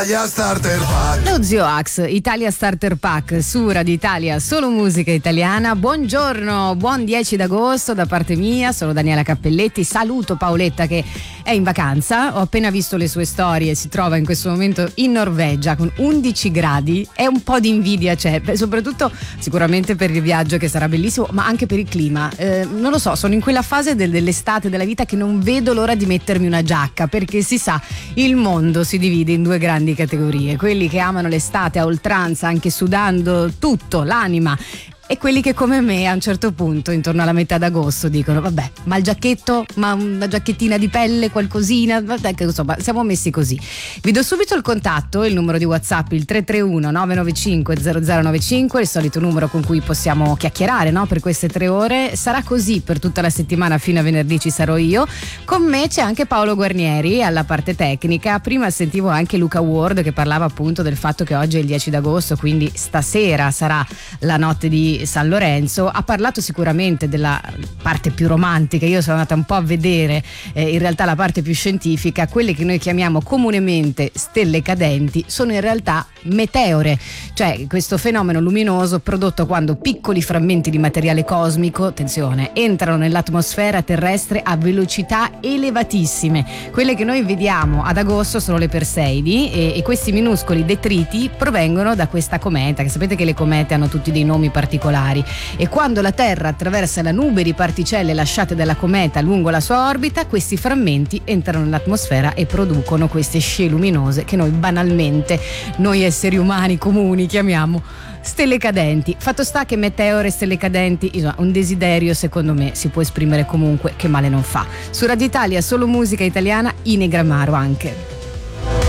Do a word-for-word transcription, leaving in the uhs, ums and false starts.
Italia Starter Pack. Lo Zio Ax, Italia Starter Pack su Radio Italia, solo musica italiana. Buongiorno, buon dieci d'agosto da parte mia, sono Daniela Cappelletti. Saluto Paoletta che è in vacanza, ho appena visto le sue storie, si trova in questo momento in Norvegia con undici gradi e un po' di invidia c'è, soprattutto sicuramente per il viaggio che sarà bellissimo, ma anche per il clima. Eh, non lo so, sono in quella fase del, dell'estate della vita che non vedo l'ora di mettermi una giacca, perché si sa, il mondo si divide in due grandi categorie: quelli che amano l'estate a oltranza, anche sudando tutto, l'anima, e quelli che come me a un certo punto, intorno alla metà d'agosto, dicono vabbè, ma il giacchetto, ma una giacchettina di pelle, qualcosina, vabbè, che insomma siamo messi così. Vi do subito il contatto, il numero di WhatsApp, il tre tre uno nove nove cinque zero zero nove cinque, il solito numero con cui possiamo chiacchierare, no? Per queste tre ore. Sarà così per tutta la settimana, fino a venerdì ci sarò io. Con me c'è anche Paolo Guarnieri alla parte tecnica. Prima sentivo anche Luca Ward che parlava appunto del fatto che oggi è il dieci d'agosto, quindi stasera sarà la notte di San Lorenzo. Ha parlato sicuramente della parte più romantica, io sono andata un po' a vedere eh, in realtà la parte più scientifica. Quelle che noi chiamiamo comunemente stelle cadenti sono in realtà meteore, cioè questo fenomeno luminoso prodotto quando piccoli frammenti di materiale cosmico, attenzione, entrano nell'atmosfera terrestre a velocità elevatissime. Quelle che noi vediamo ad agosto sono le Perseidi e, e questi minuscoli detriti provengono da questa cometa, che sapete che le comete hanno tutti dei nomi particolari, e quando la Terra attraversa la nube di particelle lasciate dalla cometa lungo la sua orbita, questi frammenti entrano nell'atmosfera e producono queste scie luminose che noi banalmente, noi esseri umani comuni, chiamiamo stelle cadenti. Fatto sta che meteore e stelle cadenti, insomma, un desiderio secondo me si può esprimere comunque, che male non fa. Su Radio Italia solo musica italiana, in Negramaro anche.